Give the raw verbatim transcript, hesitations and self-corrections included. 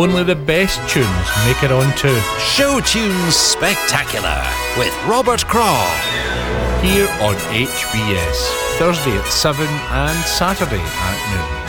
Only the best tunes make it on to Show Tunes Spectacular with Robert Craw. Here on H B S, Thursday at seven and Saturday at noon.